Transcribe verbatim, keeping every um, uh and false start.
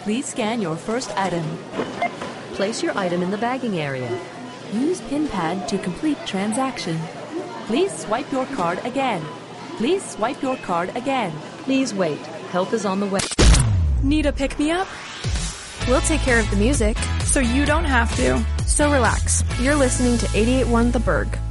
Please scan your first item. Place your item in the bagging area. Use PIN pad to complete transaction. Please swipe your card again. Please swipe your card again. Please wait. Help is on the way. Need a pick-me-up? We'll take care of the music, So you don't have to. so relax. You're listening to eighty-eight point one The Berg.